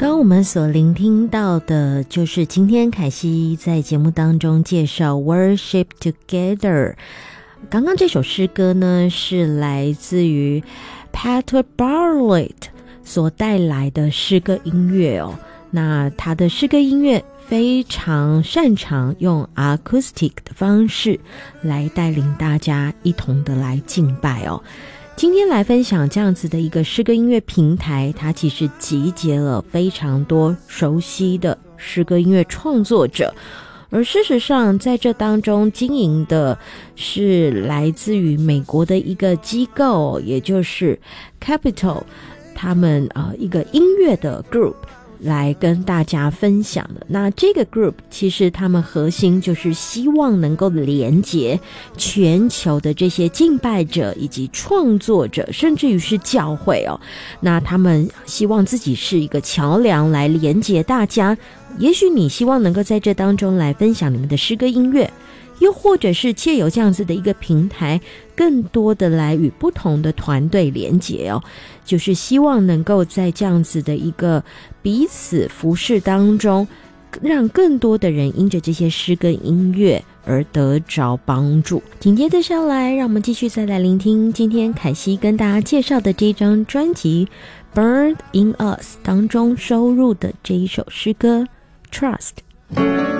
刚我们所聆听到的就是今天凯西在节目当中介绍 Worship Together。 刚刚这首诗歌呢是来自于 Peter Bartlett 所带来的诗歌音乐哦。那他的诗歌音乐非常擅长用 acoustic 的方式来带领大家一同的来敬拜哦。今天来分享这样子的一个诗歌音乐平台，它其实集结了非常多熟悉的诗歌音乐创作者，而事实上在这当中经营的是来自于美国的一个机构，也就是 Capitol 他们一个音乐的 group来跟大家分享的。那这个 group 其实他们核心就是希望能够连结全球的这些敬拜者以及创作者，甚至于是教会哦。那他们希望自己是一个桥梁来连结大家。也许你希望能够在这当中来分享你们的诗歌音乐，又或者是借由这样子的一个平台更多的来与不同的团队连结哦，就是希望能够在这样子的一个彼此服侍当中，让更多的人因着这些诗歌音乐而得着帮助。紧接着下来，让我们继续再来聆听今天凯西跟大家介绍的这张专辑 Bird in Us 当中收录的这一首诗歌 Trust。